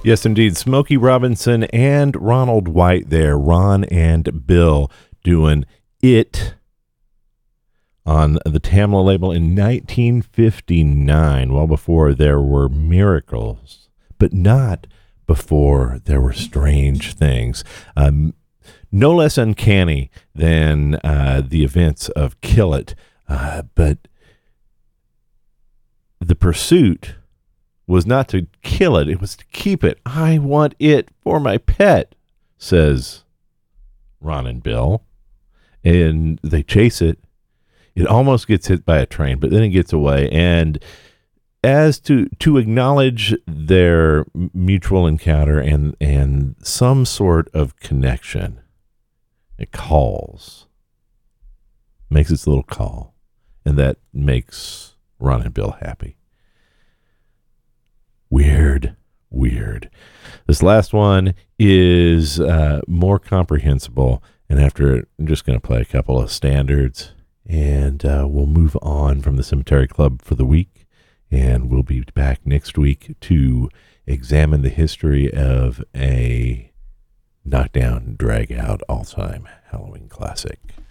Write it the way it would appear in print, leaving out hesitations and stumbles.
Yes, indeed. Smokey Robinson and Ronald White there. Ron and Bill doing It on the Tamla label in 1959, well before there were miracles, but not before there were strange things. No less uncanny than the events of Kill It, but the pursuit was not to kill it, it was to keep it. I want it for my pet, says Ron and Bill. And they chase it. It almost gets hit by a train, but then it gets away. And as to acknowledge their mutual encounter and some sort of connection, it calls, makes its little call. And that makes Ron and Bill happy. Weird. This last one is more comprehensible. And after, I'm just going to play a couple of standards. And we'll move on from the Cemetery Club for the week. And we'll be back next week to examine the history of a knockdown, drag-out, all-time Halloween classic.